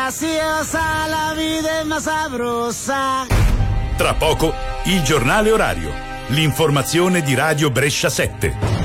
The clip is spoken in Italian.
graciosa, la vida es más sabrosa. Tra poco, il giornale orario. L'informazione di Radio Brescia 7.